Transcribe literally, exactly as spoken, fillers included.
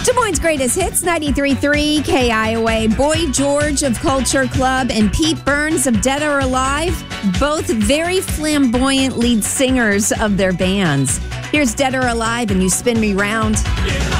Des Moines' greatest hits, ninety-three point three K I O A. Boy George of Culture Club and Pete Burns of Dead or Alive, both very flamboyant lead singers of their bands. Here's Dead or Alive and You Spin Me Round.